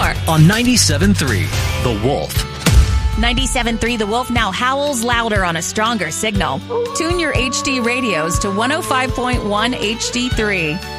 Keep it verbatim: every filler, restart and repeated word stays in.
more on ninety-seven point three The Wolf. ninety-seven point three The Wolf now howls louder on a stronger signal. Tune your H D radios to one oh five point one H D three.